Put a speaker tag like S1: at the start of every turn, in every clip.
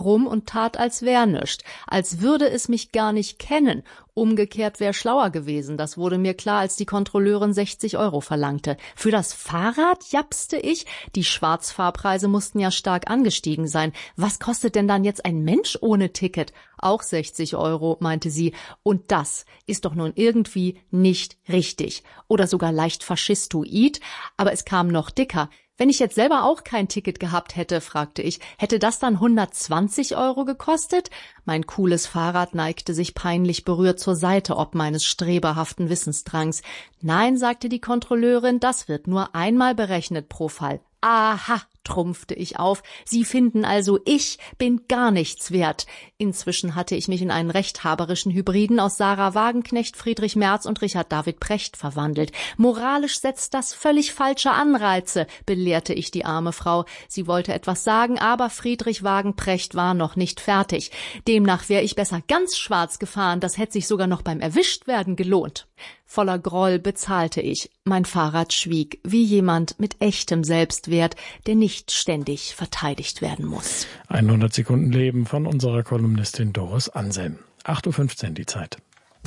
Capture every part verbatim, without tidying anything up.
S1: rum und tat, als wär nischt, als würde es mich gar nicht kennen. Umgekehrt wäre schlauer gewesen, das wurde mir klar, als die Kontrolleurin sechzig Euro verlangte. Für das Fahrrad, japste ich? Die Schwarzfahrpreise mussten ja stark angestiegen sein. Was kostet denn dann jetzt ein Mensch ohne Ticket? Auch sechzig Euro, meinte sie. Und das ist doch nun irgendwie nicht richtig. Oder sogar leicht faschistoid. Aber es kam noch dicker. Wenn ich jetzt selber auch kein Ticket gehabt hätte, fragte ich, hätte das dann hundertzwanzig Euro gekostet? Mein cooles Fahrrad neigte sich peinlich berührt zur Seite ob meines streberhaften Wissensdrangs. Nein, sagte die Kontrolleurin, das wird nur einmal berechnet pro Fall. Aha, trumpfte ich auf. Sie finden also, ich bin gar nichts wert. Inzwischen hatte ich mich in einen rechthaberischen Hybriden aus Sarah Wagenknecht, Friedrich Merz und Richard David Precht verwandelt. Moralisch setzt das völlig falsche Anreize, belehrte ich die arme Frau. Sie wollte etwas sagen, aber Friedrich Wagenprecht war noch nicht fertig. Demnach wäre ich besser ganz schwarz gefahren, das hätte sich sogar noch beim Erwischtwerden gelohnt. Voller Groll bezahlte ich. Mein Fahrrad schwieg, wie jemand mit echtem Selbstwert, der nicht ständig verteidigt werden muss.
S2: hundert Sekunden Leben von unserer Kolumnistin Doris Anselm. acht Uhr fünfzehn die Zeit.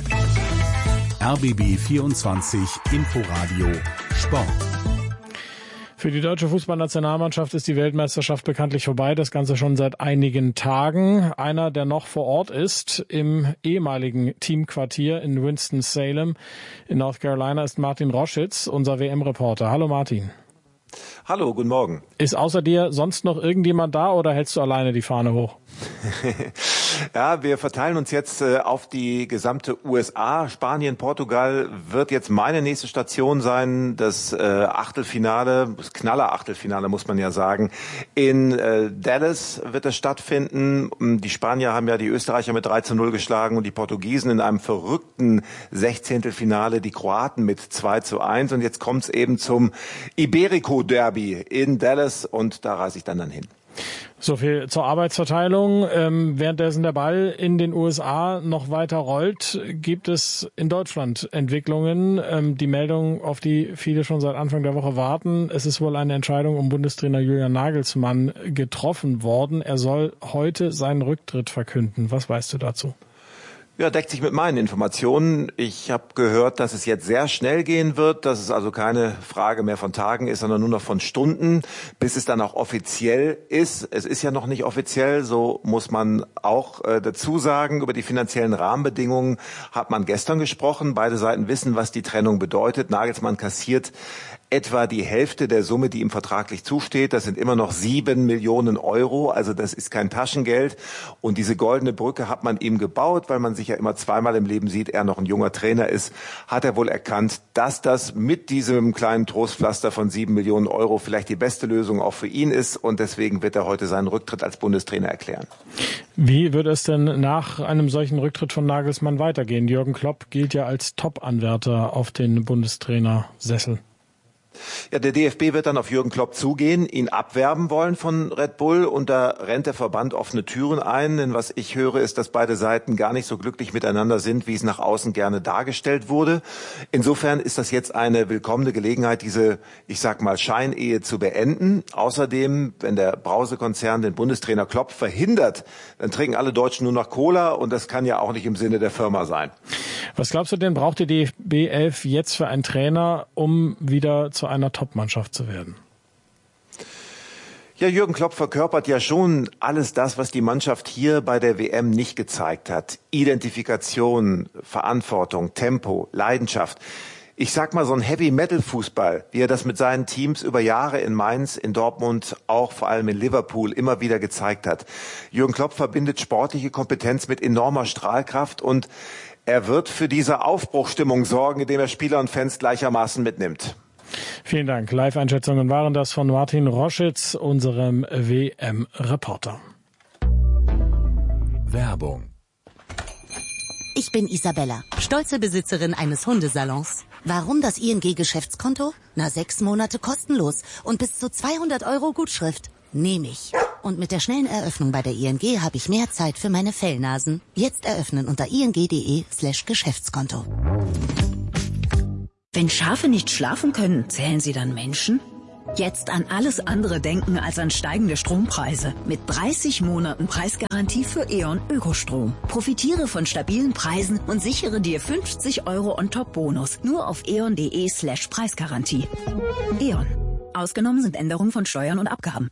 S3: R B B vierundzwanzig Inforadio Sport.
S2: Für die deutsche Fußballnationalmannschaft ist die Weltmeisterschaft bekanntlich vorbei, das Ganze schon seit einigen Tagen. Einer, der noch vor Ort ist, im ehemaligen Teamquartier in Winston-Salem in North Carolina, ist Martin Roschitz, unser W M-Reporter. Hallo Martin.
S4: Hallo, guten Morgen.
S2: Ist außer dir sonst noch irgendjemand da oder hältst du alleine die Fahne hoch?
S4: Ja, wir verteilen uns jetzt äh, auf die gesamte U S A. Spanien, Portugal wird jetzt meine nächste Station sein. Das äh, Achtelfinale, das Knaller-Achtelfinale muss man ja sagen. In äh, Dallas wird es stattfinden. Die Spanier haben ja die Österreicher mit drei zu null geschlagen und die Portugiesen in einem verrückten Sechzehntelfinale die Kroaten mit zwei zu eins. Und jetzt kommt es eben zum Iberico-Derby in Dallas und da reise ich dann dann hin.
S2: So viel zur Arbeitsverteilung. Ähm, währenddessen der Ball in den U S A noch weiter rollt, gibt es in Deutschland Entwicklungen. Ähm, die Meldung, auf die viele schon seit Anfang der Woche warten. Es ist wohl eine Entscheidung um Bundestrainer Julian Nagelsmann getroffen worden. Er soll heute seinen Rücktritt verkünden. Was weißt du dazu?
S4: Ja, deckt sich mit meinen Informationen. Ich habe gehört, dass es jetzt sehr schnell gehen wird, dass es also keine Frage mehr von Tagen ist, sondern nur noch von Stunden, bis es dann auch offiziell ist. Es ist ja noch nicht offiziell, so muss man auch äh, dazu sagen. Über die finanziellen Rahmenbedingungen hat man gestern gesprochen. Beide Seiten wissen, was die Trennung bedeutet. Nagelsmann kassiert etwa die Hälfte der Summe, die ihm vertraglich zusteht. Das sind immer noch sieben Millionen Euro, also das ist kein Taschengeld. Und diese goldene Brücke hat man ihm gebaut, weil man sich ja immer zweimal im Leben sieht, er noch ein junger Trainer ist, hat er wohl erkannt, dass das mit diesem kleinen Trostpflaster von sieben Millionen Euro vielleicht die beste Lösung auch für ihn ist. Und deswegen wird er heute seinen Rücktritt als Bundestrainer erklären.
S2: Wie wird es denn nach einem solchen Rücktritt von Nagelsmann weitergehen? Jürgen Klopp gilt ja als Top-Anwärter auf den Bundestrainersessel.
S4: Ja, der D F B wird dann auf Jürgen Klopp zugehen, ihn abwerben wollen von Red Bull und da rennt der Verband offene Türen ein, denn was ich höre, ist, dass beide Seiten gar nicht so glücklich miteinander sind, wie es nach außen gerne dargestellt wurde. Insofern ist das jetzt eine willkommene Gelegenheit, diese, ich sag mal, Scheinehe zu beenden. Außerdem, wenn der Brausekonzern den Bundestrainer Klopp verhindert, dann trinken alle Deutschen nur noch Cola und das kann ja auch nicht im Sinne der Firma sein.
S2: Was glaubst du denn, braucht die D F B elf jetzt für einen Trainer, um wieder zu einer Top-Mannschaft zu werden?
S4: Ja, Jürgen Klopp verkörpert ja schon alles das, was die Mannschaft hier bei der W M nicht gezeigt hat. Identifikation, Verantwortung, Tempo, Leidenschaft. Ich sag mal, so ein Heavy-Metal-Fußball, wie er das mit seinen Teams über Jahre in Mainz, in Dortmund, auch vor allem in Liverpool immer wieder gezeigt hat. Jürgen Klopp verbindet sportliche Kompetenz mit enormer Strahlkraft und er wird für diese Aufbruchstimmung sorgen, indem er Spieler und Fans gleichermaßen mitnimmt.
S2: Vielen Dank. Live-Einschätzungen waren das von Martin Roschitz, unserem W M-Reporter.
S3: Werbung.
S5: Ich bin Isabella, stolze Besitzerin eines Hundesalons. Warum das I N G-Geschäftskonto? Na, sechs Monate kostenlos und bis zu zweihundert Euro Gutschrift. Nehme ich. Und mit der schnellen Eröffnung bei der I N G habe ich mehr Zeit für meine Fellnasen. Jetzt eröffnen unter ing.de slash Geschäftskonto.
S6: Wenn Schafe nicht schlafen können, zählen sie dann Menschen? Jetzt an alles andere denken als an steigende Strompreise. Mit dreißig Monaten Preisgarantie für E.ON Ökostrom. Profitiere von stabilen Preisen und sichere dir fünfzig Euro On-Top-Bonus. Nur auf eon.de slash Preisgarantie. E.ON. Ausgenommen sind Änderungen von Steuern und Abgaben.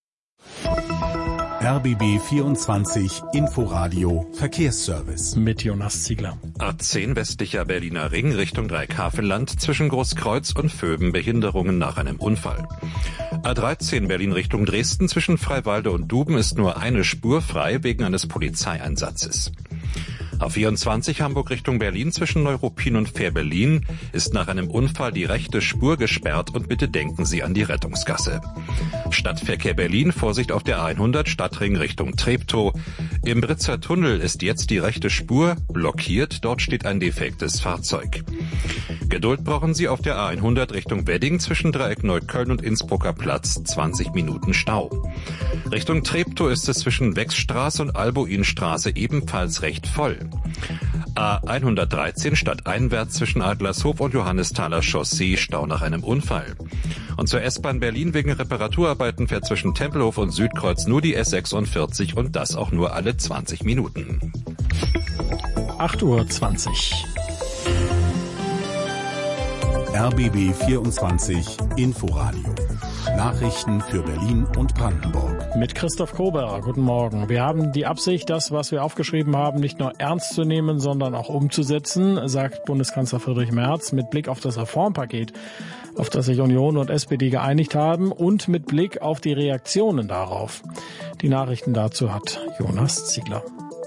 S3: R B B vierundzwanzig Inforadio Verkehrsservice.
S2: Mit Jonas Ziegler.
S7: A zehn westlicher Berliner Ring Richtung Dreieckhavelland zwischen Großkreuz und Vöben Behinderungen nach einem Unfall. A dreizehn Berlin Richtung Dresden zwischen Freiwalde und Duben ist nur eine Spur frei wegen eines Polizeieinsatzes. A vierundzwanzig Hamburg Richtung Berlin zwischen Neuruppin und Fähr-Berlin ist nach einem Unfall die rechte Spur gesperrt und bitte denken Sie an die Rettungsgasse. Stadtverkehr Berlin, Vorsicht auf der A hundert, Stadtring Richtung Treptow. Im Britzer Tunnel ist jetzt die rechte Spur blockiert, dort steht ein defektes Fahrzeug. Geduld brauchen Sie auf der A hundert Richtung Wedding zwischen Dreieck Neukölln und Innsbrucker Platz, zwanzig Minuten Stau. Richtung Treptow ist es zwischen Wechsstraße und Albuinstraße ebenfalls recht voll. A hundertdreizehn stadteinwärts zwischen Adlershof und Johannesthaler Chaussee, Stau nach einem Unfall. Und zur S-Bahn Berlin wegen Reparaturarbeiten fährt zwischen Tempelhof und Südkreuz nur die S sechsundvierzig und das auch nur alle zwanzig Minuten.
S2: acht Uhr zwanzig.
S3: R B B vierundzwanzig Inforadio. Nachrichten für Berlin und Brandenburg.
S2: Mit Christoph Kober. Guten Morgen. Wir haben die Absicht, das, was wir aufgeschrieben haben, nicht nur ernst zu nehmen, sondern auch umzusetzen, sagt Bundeskanzler Friedrich Merz mit Blick auf das Reformpaket, auf das sich Union und S P D geeinigt haben und mit Blick auf die Reaktionen darauf. Die Nachrichten dazu hat Jonas Ziegler.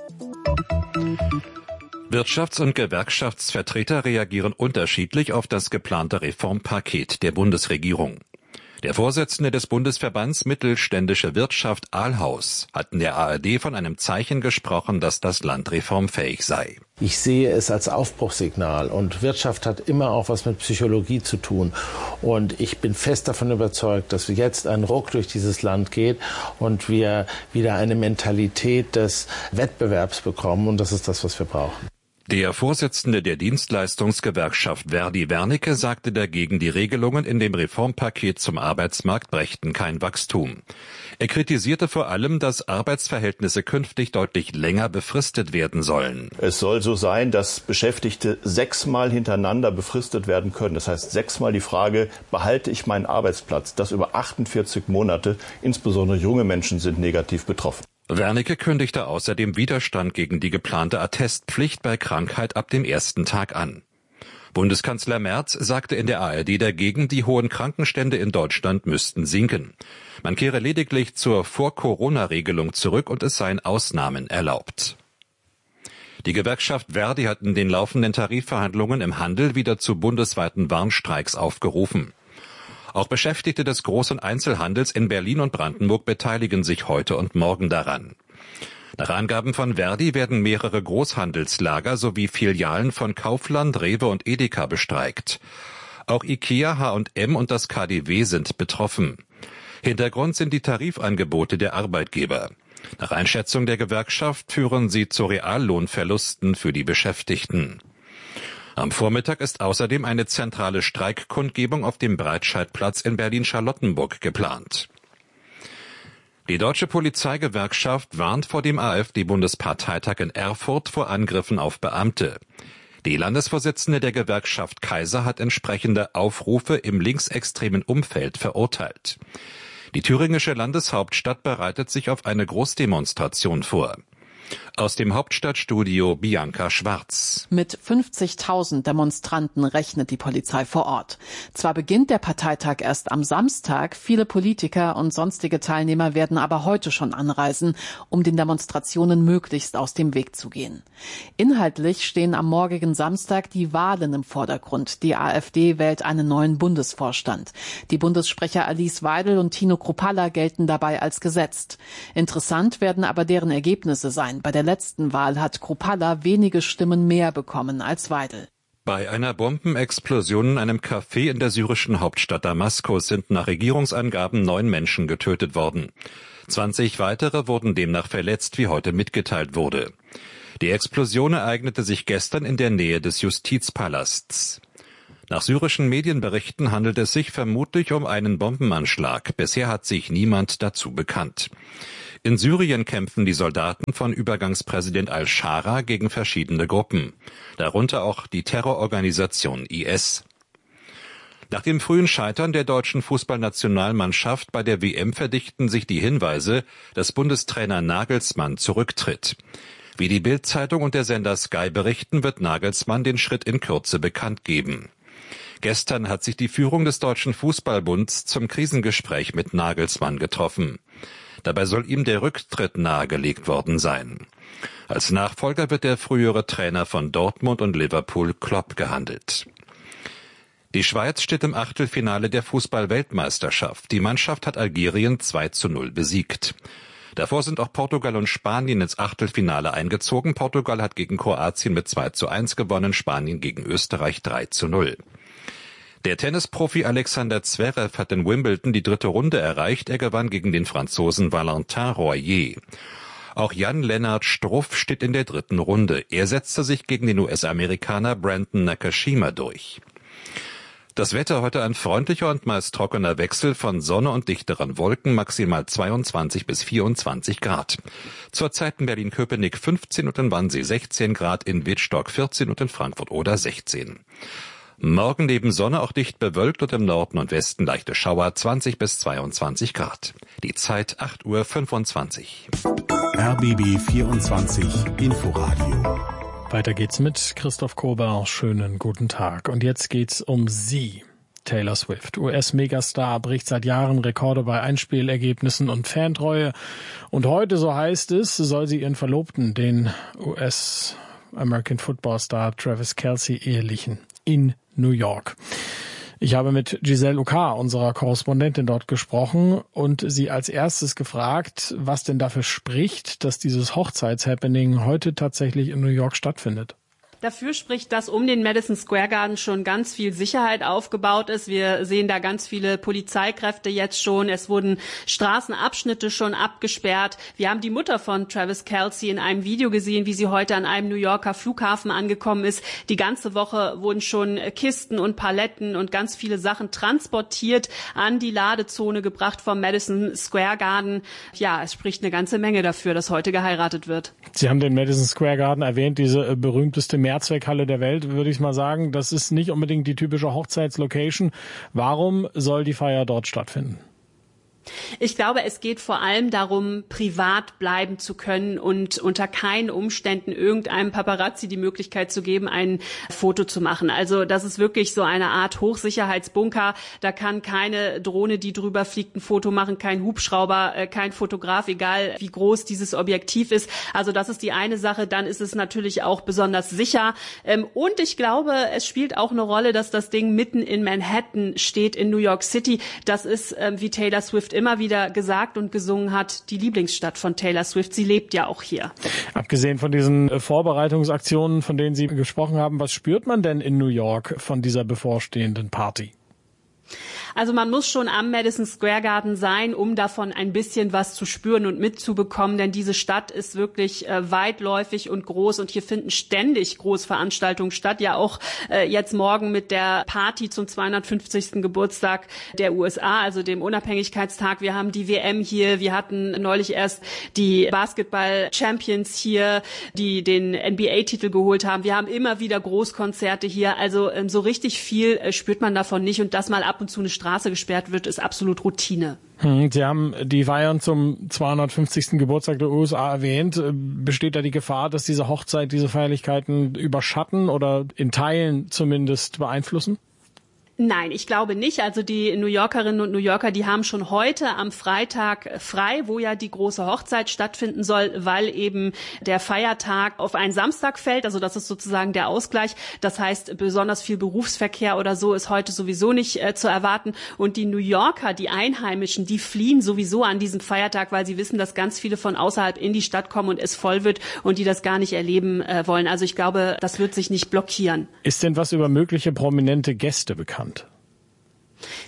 S7: Wirtschafts- und Gewerkschaftsvertreter reagieren unterschiedlich auf das geplante Reformpaket der Bundesregierung. Der Vorsitzende des Bundesverbands Mittelständische Wirtschaft Ahlhaus hat in der A R D von einem Zeichen gesprochen, dass das Land reformfähig sei.
S8: Ich sehe es als Aufbruchssignal und Wirtschaft hat immer auch was mit Psychologie zu tun. Und ich bin fest davon überzeugt, dass jetzt ein Ruck durch dieses Land geht und wir wieder eine Mentalität des Wettbewerbs bekommen und das ist das, was wir brauchen.
S7: Der Vorsitzende der Dienstleistungsgewerkschaft Verdi Wernicke sagte dagegen, die Regelungen in dem Reformpaket zum Arbeitsmarkt brächten kein Wachstum. Er kritisierte vor allem, dass Arbeitsverhältnisse künftig deutlich länger befristet werden sollen.
S9: Es soll so sein, dass Beschäftigte sechsmal hintereinander befristet werden können. Das heißt sechsmal die Frage, behalte ich meinen Arbeitsplatz? Das über achtundvierzig Monate. Insbesondere junge Menschen sind negativ betroffen.
S7: Wernicke kündigte außerdem Widerstand gegen die geplante Attestpflicht bei Krankheit ab dem ersten Tag an. Bundeskanzler Merz sagte in der A R D dagegen, die hohen Krankenstände in Deutschland müssten sinken. Man kehre lediglich zur Vor-Corona-Regelung zurück und es seien Ausnahmen erlaubt. Die Gewerkschaft Verdi hat in den laufenden Tarifverhandlungen im Handel wieder zu bundesweiten Warnstreiks aufgerufen. Auch Beschäftigte des Groß- und Einzelhandels in Berlin und Brandenburg beteiligen sich heute und morgen daran. Nach Angaben von Verdi werden mehrere Großhandelslager sowie Filialen von Kaufland, Rewe und Edeka bestreikt. Auch Ikea, H und M und das K D W sind betroffen. Hintergrund sind die Tarifangebote der Arbeitgeber. Nach Einschätzung der Gewerkschaft führen sie zu Reallohnverlusten für die Beschäftigten. Am Vormittag ist außerdem eine zentrale Streikkundgebung auf dem Breitscheidplatz in Berlin-Charlottenburg geplant. Die Deutsche Polizeigewerkschaft warnt vor dem AfD-Bundesparteitag in Erfurt vor Angriffen auf Beamte. Die Landesvorsitzende der Gewerkschaft Kaiser hat entsprechende Aufrufe im linksextremen Umfeld verurteilt. Die thüringische Landeshauptstadt bereitet sich auf eine Großdemonstration vor. Aus dem Hauptstadtstudio Bianca Schwarz.
S10: Mit fünfzigtausend Demonstranten rechnet die Polizei vor Ort. Zwar beginnt der Parteitag erst am Samstag, viele Politiker und sonstige Teilnehmer werden aber heute schon anreisen, um den Demonstrationen möglichst aus dem Weg zu gehen. Inhaltlich stehen am morgigen Samstag die Wahlen im Vordergrund. Die AfD wählt einen neuen Bundesvorstand. Die Bundessprecher Alice Weidel und Tino Kruppalla gelten dabei als gesetzt. Interessant werden aber deren Ergebnisse sein. Bei der letzten Wahl hat Kruppalla wenige Stimmen mehr bekommen als Weidel.
S7: Bei einer Bombenexplosion in einem Café in der syrischen Hauptstadt Damaskus sind nach Regierungsangaben neun Menschen getötet worden. zwanzig weitere wurden demnach verletzt, wie heute mitgeteilt wurde. Die Explosion ereignete sich gestern in der Nähe des Justizpalasts. Nach syrischen Medienberichten handelt es sich vermutlich um einen Bombenanschlag. Bisher hat sich niemand dazu bekannt. In Syrien kämpfen die Soldaten von Übergangspräsident al-Shara gegen verschiedene Gruppen, darunter auch die Terrororganisation I S. Nach dem frühen Scheitern der deutschen Fußballnationalmannschaft bei der W M verdichten sich die Hinweise, dass Bundestrainer Nagelsmann zurücktritt. Wie die Bild-Zeitung und der Sender Sky berichten, wird Nagelsmann den Schritt in Kürze bekannt geben. Gestern hat sich die Führung des Deutschen Fußballbunds zum Krisengespräch mit Nagelsmann getroffen. Dabei soll ihm der Rücktritt nahegelegt worden sein. Als Nachfolger wird der frühere Trainer von Dortmund und Liverpool Klopp gehandelt. Die Schweiz steht im Achtelfinale der Fußball-Weltmeisterschaft. Die Mannschaft hat Algerien zwei zu null besiegt. Davor sind auch Portugal und Spanien ins Achtelfinale eingezogen. Portugal hat gegen Kroatien mit zwei zu eins gewonnen, Spanien gegen Österreich drei zu null. Der Tennisprofi Alexander Zverev hat in Wimbledon die dritte Runde erreicht. Er gewann gegen den Franzosen Valentin Royer. Auch Jan-Lennart Struff steht in der dritten Runde. Er setzte sich gegen den U S-Amerikaner Brandon Nakashima durch. Das Wetter heute ein freundlicher und meist trockener Wechsel von Sonne und dichteren Wolken, maximal zweiundzwanzig bis vierundzwanzig Grad. Zurzeit in Berlin-Köpenick fünfzehn und in Wannsee sechzehn Grad, in Wittstock vierzehn und in Frankfurt-Oder sechzehn. Morgen neben Sonne auch dicht bewölkt und im Norden und Westen leichte Schauer, zwanzig bis zweiundzwanzig Grad. Die Zeit acht Uhr fünfundzwanzig.
S3: R B B vierundzwanzig Inforadio.
S2: Weiter geht's mit Christoph Kober. Schönen guten Tag. Und jetzt geht's um sie. Taylor Swift, U S-Megastar, bricht seit Jahren Rekorde bei Einspielergebnissen und Fantreue. Und heute, so heißt es, soll sie ihren Verlobten, den U S-American Football Star Travis Kelce, ehelichen in New York. Ich habe mit Giselle Ucar, unserer Korrespondentin, dort gesprochen und sie als erstes gefragt, was denn dafür spricht, dass dieses Hochzeitshappening heute tatsächlich in New York stattfindet.
S11: Dafür spricht, dass um den Madison Square Garden schon ganz viel Sicherheit aufgebaut ist. Wir sehen da ganz viele Polizeikräfte jetzt schon. Es wurden Straßenabschnitte schon abgesperrt. Wir haben die Mutter von Travis Kelce in einem Video gesehen, wie sie heute an einem New Yorker Flughafen angekommen ist. Die ganze Woche wurden schon Kisten und Paletten und ganz viele Sachen transportiert, an die Ladezone gebracht vom Madison Square Garden. Ja, es spricht eine ganze Menge dafür, dass heute geheiratet wird.
S2: Sie haben den Madison Square Garden erwähnt, diese berühmteste Mehrzweckhalle der Welt, würde ich mal sagen. Das ist nicht unbedingt die typische Hochzeitslocation. Warum soll die Feier dort stattfinden?
S11: Ich glaube, es geht vor allem darum, privat bleiben zu können und unter keinen Umständen irgendeinem Paparazzi die Möglichkeit zu geben, ein Foto zu machen. Also das ist wirklich so eine Art Hochsicherheitsbunker. Da kann keine Drohne, die drüber fliegt, ein Foto machen, kein Hubschrauber, kein Fotograf, egal wie groß dieses Objektiv ist. Also das ist die eine Sache. Dann ist es natürlich auch besonders sicher. Und ich glaube, es spielt auch eine Rolle, dass das Ding mitten in Manhattan steht, in New York City. Das ist, wie Taylor Swift immer wieder gesagt und gesungen hat, die Lieblingsstadt von Taylor Swift. Sie lebt ja auch hier.
S2: Abgesehen von diesen Vorbereitungsaktionen, von denen Sie gesprochen haben, was spürt man denn in New York von dieser bevorstehenden Party?
S11: Also man muss schon am Madison Square Garden sein, um davon ein bisschen was zu spüren und mitzubekommen, denn diese Stadt ist wirklich äh, weitläufig und groß und hier finden ständig Großveranstaltungen statt. Ja auch äh, jetzt morgen mit der Party zum zweihundertfünfzigsten Geburtstag der U S A, also dem Unabhängigkeitstag. Wir haben die W M hier, wir hatten neulich erst die Basketball-Champions hier, die den N B A-Titel geholt haben. Wir haben immer wieder Großkonzerte hier, also ähm, so richtig viel äh, spürt man davon nicht und das mal ab und zu eine Straße gesperrt wird, ist absolut Routine.
S2: Sie haben die Feiern zum zweihundertfünfzigsten Geburtstag der U S A erwähnt. Besteht da die Gefahr, dass diese Hochzeit, diese Feierlichkeiten überschatten oder in Teilen zumindest beeinflussen?
S11: Nein, ich glaube nicht. Also die New Yorkerinnen und New Yorker, die haben schon heute am Freitag frei, wo ja die große Hochzeit stattfinden soll, weil eben der Feiertag auf einen Samstag fällt. Also das ist sozusagen der Ausgleich. Das heißt, besonders viel Berufsverkehr oder so ist heute sowieso nicht äh, zu erwarten. Und die New Yorker, die Einheimischen, die fliehen sowieso an diesem Feiertag, weil sie wissen, dass ganz viele von außerhalb in die Stadt kommen und es voll wird und die das gar nicht erleben äh, wollen. Also ich glaube, das wird sich nicht blockieren.
S2: Ist denn was über mögliche prominente Gäste bekannt?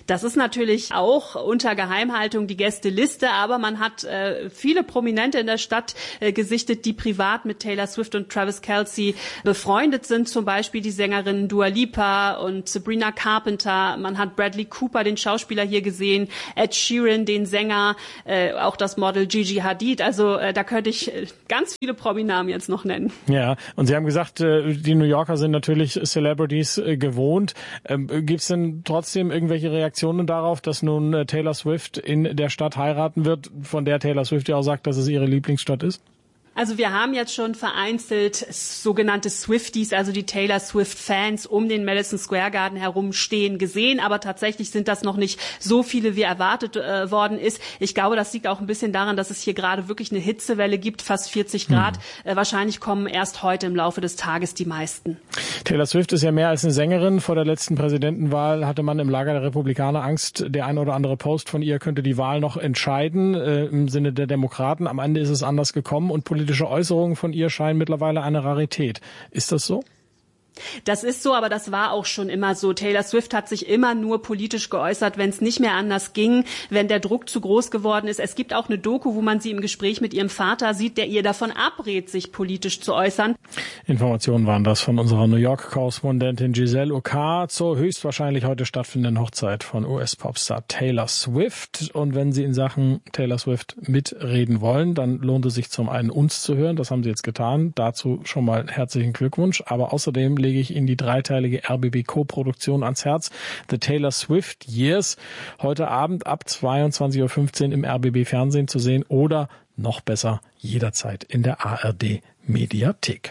S11: Das ist natürlich auch unter Geheimhaltung die Gästeliste, aber man hat äh, viele Prominente in der Stadt äh, gesichtet, die privat mit Taylor Swift und Travis Kelce befreundet sind, zum Beispiel die Sängerinnen Dua Lipa und Sabrina Carpenter. Man hat Bradley Cooper, den Schauspieler, hier gesehen, Ed Sheeran, den Sänger, äh, auch das Model Gigi Hadid. Also äh, da könnte ich äh, ganz viele Prominamen jetzt noch nennen.
S2: Ja, und Sie haben gesagt, äh, die New Yorker sind natürlich Celebrities äh, gewohnt. Ähm, Gibt es denn trotzdem irgendwelche Reaktionen darauf, dass nun äh, Taylor Swift in der Stadt heiraten wird, von der Taylor Swift ja auch sagt, dass es ihre Lieblingsstadt ist?
S11: Also wir haben jetzt schon vereinzelt sogenannte Swifties, also die Taylor Swift-Fans um den Madison Square Garden herum stehen gesehen, aber tatsächlich sind das noch nicht so viele, wie erwartet äh, worden ist. Ich glaube, das liegt auch ein bisschen daran, dass es hier gerade wirklich eine Hitzewelle gibt, fast vierzig Grad. Hm. Äh, wahrscheinlich kommen erst heute im Laufe des Tages die meisten. Taylor
S2: Swift ist ja mehr als eine Sängerin. Vor der letzten Präsidentenwahl hatte man im Lager der Republikaner Angst, der ein oder andere Post von ihr könnte die Wahl noch entscheiden, äh, im Sinne der Demokraten. Am Ende ist es anders gekommen und politische Äußerungen von ihr scheinen mittlerweile eine Rarität. Ist das so?
S11: Das ist so, aber das war auch schon immer so. Taylor Swift hat sich immer nur politisch geäußert, wenn es nicht mehr anders ging, wenn der Druck zu groß geworden ist. Es gibt auch eine Doku, wo man sie im Gespräch mit ihrem Vater sieht, der ihr davon abrät, sich politisch zu äußern.
S2: Informationen waren das von unserer New York-Korrespondentin Giselle Ocar zur höchstwahrscheinlich heute stattfindenden Hochzeit von U S-Popstar Taylor Swift. Und wenn Sie in Sachen Taylor Swift mitreden wollen, dann lohnt es sich zum einen uns zu hören. Das haben Sie jetzt getan. Dazu schon mal herzlichen Glückwunsch. Aber außerdem lege ich Ihnen die dreiteilige R B B-Co-Produktion ans Herz. The Taylor Swift Years. Heute Abend ab zweiundzwanzig Uhr fünfzehn im R B B-Fernsehen zu sehen oder noch besser jederzeit in der A R D-Mediathek.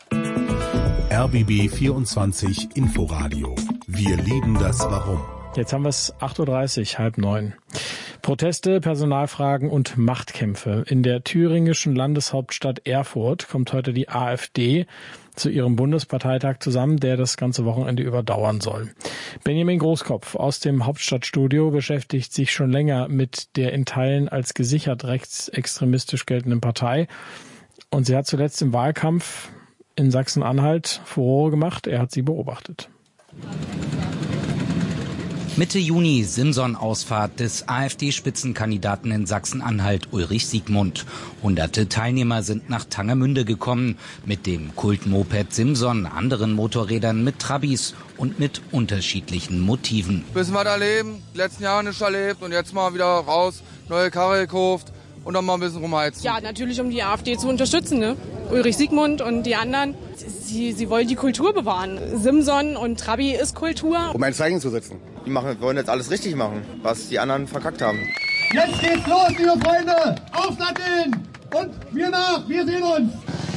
S3: R B B vierundzwanzig Inforadio. Wir lieben das Warum.
S2: Jetzt haben wir es acht Uhr dreißig, halb neun. Proteste, Personalfragen und Machtkämpfe. In der thüringischen Landeshauptstadt Erfurt kommt heute die AfD zu ihrem Bundesparteitag zusammen, der das ganze Wochenende überdauern soll. Benjamin Großkopf aus dem Hauptstadtstudio beschäftigt sich schon länger mit der in Teilen als gesichert rechtsextremistisch geltenden Partei. Und sie hat zuletzt im Wahlkampf in Sachsen-Anhalt Furore gemacht. Er hat sie beobachtet.
S12: Mitte Juni Simson-Ausfahrt des AfD-Spitzenkandidaten in Sachsen-Anhalt Ulrich Siegmund. Hunderte Teilnehmer sind nach Tangermünde gekommen mit dem Kultmoped Simson, anderen Motorrädern mit Trabis und mit unterschiedlichen Motiven.
S13: Bisschen was erleben, die letzten Jahre nicht erlebt und jetzt mal wieder raus, neue Karre gekauft und dann mal ein bisschen rumheizen.
S14: Ja, natürlich, um die AfD zu unterstützen, ne? Ulrich Siegmund und die anderen, sie, sie wollen die Kultur bewahren. Simson und Trabi ist Kultur.
S15: Um ein Zeichen zu setzen. Die machen, wollen jetzt alles richtig machen, was die anderen verkackt haben.
S16: Jetzt geht's los, liebe Freunde! Auflatteln! Und wir nach, wir sehen uns!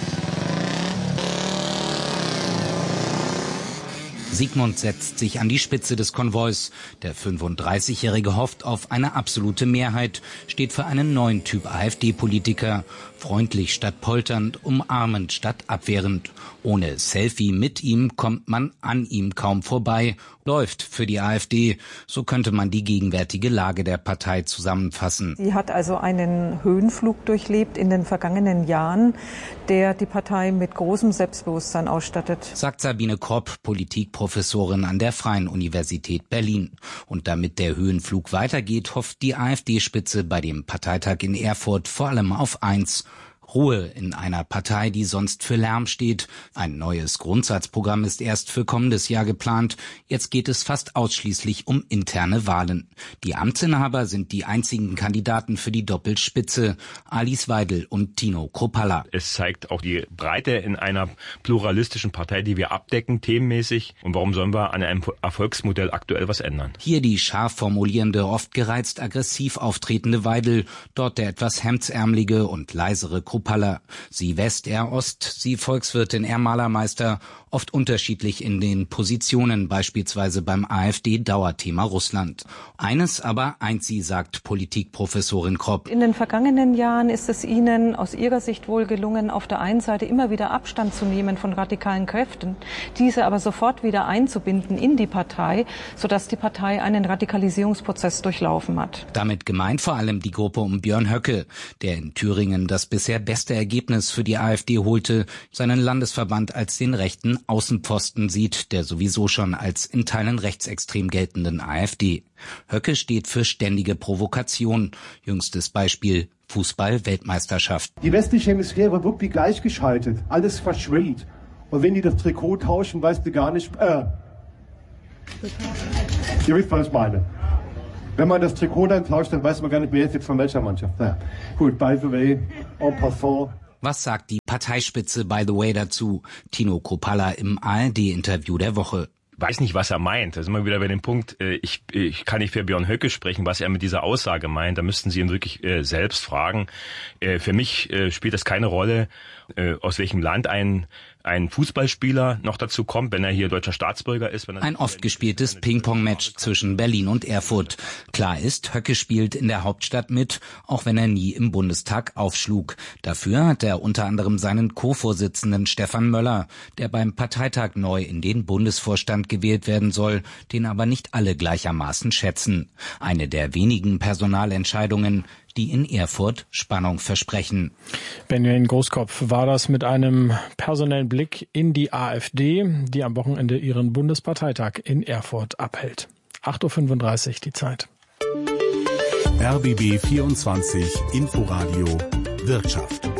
S12: Siegmund setzt sich an die Spitze des Konvois. Der fünfunddreißigjährige hofft auf eine absolute Mehrheit, steht für einen neuen Typ AfD-Politiker. Freundlich statt polternd, umarmend statt abwehrend. Ohne Selfie mit ihm kommt man an ihm kaum vorbei. Läuft für die AfD. So könnte man die gegenwärtige Lage der Partei zusammenfassen.
S17: Sie hat also einen Höhenflug durchlebt in den vergangenen Jahren, der die Partei mit großem Selbstbewusstsein ausstattet.
S12: Sagt Sabine Kropp, Politikprofessorin an der Freien Universität Berlin. Und damit der Höhenflug weitergeht, hofft die AfD-Spitze bei dem Parteitag in Erfurt vor allem auf eins: Ruhe in einer Partei, die sonst für Lärm steht. Ein neues Grundsatzprogramm ist erst für kommendes Jahr geplant. Jetzt geht es fast ausschließlich um interne Wahlen. Die Amtsinhaber sind die einzigen Kandidaten für die Doppelspitze: Alice Weidel und Tino Kruppalla.
S18: Es zeigt auch die Breite in einer pluralistischen Partei, die wir abdecken, themenmäßig. Und warum sollen wir an einem Erfolgsmodell aktuell was ändern?
S12: Hier die scharf formulierende, oft gereizt aggressiv auftretende Weidel, dort der etwas hemdsärmelige und leisere Kruppalla. Sie West, er Ost, sie Volkswirtin, er Malermeister, oft unterschiedlich in den Positionen, beispielsweise beim AfD-Dauerthema Russland. Eines aber eint sie, sagt Politikprofessorin Kropp.
S17: In den vergangenen Jahren ist es Ihnen aus Ihrer Sicht wohl gelungen, auf der einen Seite immer wieder Abstand zu nehmen von radikalen Kräften, diese aber sofort wieder einzubinden in die Partei, sodass die Partei einen Radikalisierungsprozess durchlaufen hat.
S12: Damit gemeint vor allem die Gruppe um Björn Höcke, der in Thüringen das bisher beste Ergebnis für die AfD holte, seinen Landesverband als den rechten Außenposten sieht, der sowieso schon als in Teilen rechtsextrem geltenden AfD. Höcke steht für ständige Provokation. Jüngstes Beispiel: Fußball-Weltmeisterschaft.
S19: Die westliche Hemisphäre war wirklich gleichgeschaltet. Alles verschwimmt. Und wenn die das Trikot tauschen, weißt du gar nicht... Äh, ihr wisst, was ich meine. Wenn man das Trikot dann tauscht, dann weiß man gar nicht, wer ist jetzt von welcher Mannschaft. Ja. Gut, by the way, en passant.
S12: Was sagt die Parteispitze by the way dazu? Tino Kruppalla im A R D-Interview der Woche.
S18: Weiß nicht, was er meint. Da sind wir wieder bei dem Punkt, ich, ich kann nicht für Björn Höcke sprechen, was er mit dieser Aussage meint. Da müssten Sie ihn wirklich äh, selbst fragen. Äh, für mich äh, spielt das keine Rolle, äh, aus welchem Land ein ein Fußballspieler noch dazu kommt, wenn er hier deutscher Staatsbürger ist. Wenn er
S12: ein oft gespieltes Ping-Pong-Match zwischen Berlin und Erfurt. Klar ist, Höcke spielt in der Hauptstadt mit, auch wenn er nie im Bundestag aufschlug. Dafür hat er unter anderem seinen Co-Vorsitzenden Stefan Möller, der beim Parteitag neu in den Bundesvorstand gewählt werden soll, den aber nicht alle gleichermaßen schätzen. Eine der wenigen Personalentscheidungen, die in Erfurt Spannung versprechen.
S2: Benjamin Großkopf war das mit einem personellen Blick in die AfD, die am Wochenende ihren Bundesparteitag in Erfurt abhält. acht Uhr fünfunddreißig die Zeit.
S3: R B B vierundzwanzig Inforadio Wirtschaft.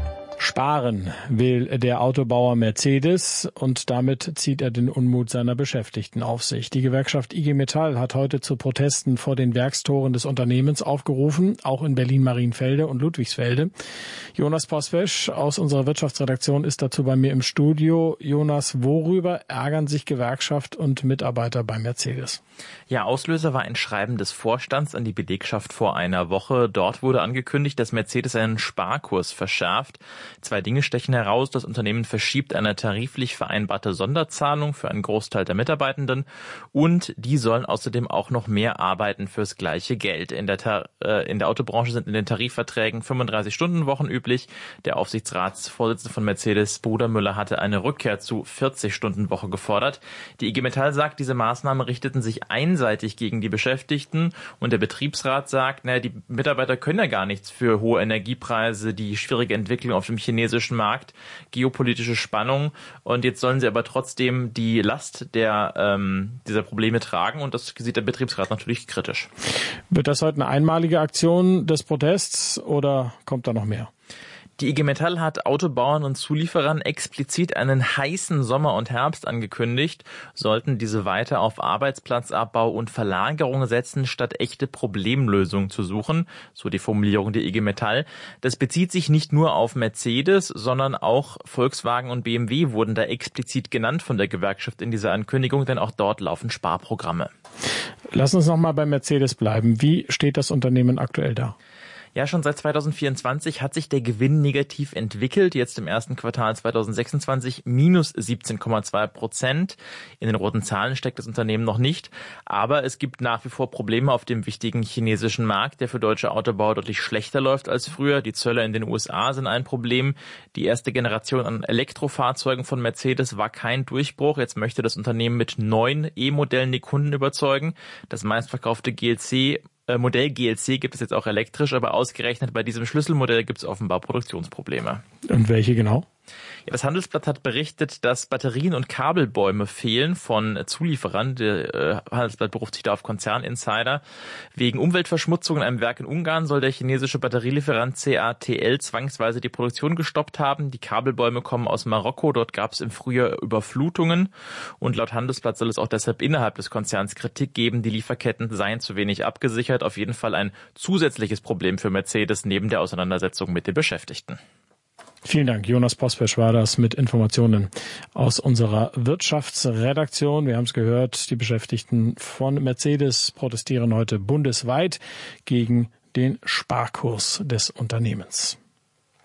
S2: Sparen will der Autobauer Mercedes und damit zieht er den Unmut seiner Beschäftigten auf sich. Die Gewerkschaft I G Metall hat heute zu Protesten vor den Werkstoren des Unternehmens aufgerufen, auch in Berlin-Marienfelde und Ludwigsfelde. Jonas Pospesch aus unserer Wirtschaftsredaktion ist dazu bei mir im Studio. Jonas, worüber ärgern sich Gewerkschaft und Mitarbeiter bei Mercedes?
S20: Ja, Auslöser war ein Schreiben des Vorstands an die Belegschaft vor einer Woche. Dort wurde angekündigt, dass Mercedes einen Sparkurs verschärft. Zwei Dinge stechen heraus. Das Unternehmen verschiebt eine tariflich vereinbarte Sonderzahlung für einen Großteil der Mitarbeitenden und die sollen außerdem auch noch mehr arbeiten fürs gleiche Geld. In der, Tar- äh, in der Autobranche sind in den Tarifverträgen fünfunddreißig-Stunden-Wochen üblich. Der Aufsichtsratsvorsitzende von Mercedes, Bruder Müller, hatte eine Rückkehr zu vierzig-Stunden-Woche gefordert. Die I G Metall sagt, diese Maßnahmen richteten sich einseitig gegen die Beschäftigten und der Betriebsrat sagt, naja, die Mitarbeiter können ja gar nichts für hohe Energiepreise, die schwierige Entwicklung auf dem chinesischen Markt, geopolitische Spannung und jetzt sollen sie aber trotzdem die Last der ähm, dieser Probleme tragen und das sieht der Betriebsrat natürlich kritisch.
S2: Wird das heute eine einmalige Aktion des Protests oder kommt da noch mehr?
S20: Die I G Metall hat Autobauern und Zulieferern explizit einen heißen Sommer und Herbst angekündigt, sollten diese weiter auf Arbeitsplatzabbau und Verlagerung setzen, statt echte Problemlösungen zu suchen, so die Formulierung der I G Metall. Das bezieht sich nicht nur auf Mercedes, sondern auch Volkswagen und B M W wurden da explizit genannt von der Gewerkschaft in dieser Ankündigung, denn auch dort laufen Sparprogramme.
S2: Lass uns noch mal bei Mercedes bleiben. Wie steht das Unternehmen aktuell da?
S20: Ja, schon seit zweitausendvierundzwanzig hat sich der Gewinn negativ entwickelt. Jetzt im ersten Quartal zweitausendsechsundzwanzig minus siebzehn Komma zwei Prozent. In den roten Zahlen steckt das Unternehmen noch nicht. Aber es gibt nach wie vor Probleme auf dem wichtigen chinesischen Markt, der für deutsche Autobauer deutlich schlechter läuft als früher. Die Zölle in den U S A sind ein Problem. Die erste Generation an Elektrofahrzeugen von Mercedes war kein Durchbruch. Jetzt möchte das Unternehmen mit neun E-Modellen die Kunden überzeugen. Das meistverkaufte G L C Modell G L C gibt es jetzt auch elektrisch, aber ausgerechnet bei diesem Schlüsselmodell gibt es offenbar Produktionsprobleme.
S2: Und welche genau?
S20: Ja, das Handelsblatt hat berichtet, dass Batterien und Kabelbäume fehlen von Zulieferern. Der äh, Handelsblatt beruft sich da auf Konzerninsider. Wegen Umweltverschmutzung in einem Werk in Ungarn soll der chinesische Batterielieferant C A T L zwangsweise die Produktion gestoppt haben. Die Kabelbäume kommen aus Marokko. Dort gab es im Frühjahr Überflutungen. Und laut Handelsblatt soll es auch deshalb innerhalb des Konzerns Kritik geben, die Lieferketten seien zu wenig abgesichert. Auf jeden Fall ein zusätzliches Problem für Mercedes neben der Auseinandersetzung mit den Beschäftigten.
S2: Vielen Dank. Jonas Pospesch war das mit Informationen aus unserer Wirtschaftsredaktion. Wir haben es gehört, die Beschäftigten von Mercedes protestieren heute bundesweit gegen den Sparkurs des Unternehmens.